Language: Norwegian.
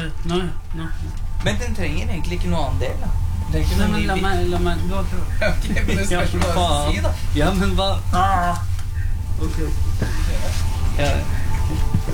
Nå. Men den trenger egentlig ikke noe annen del, da. Nei, men la meg, du har prøvd. Ok, men det spørs hva du sier, da. Ja, men hva? Ok. Ja.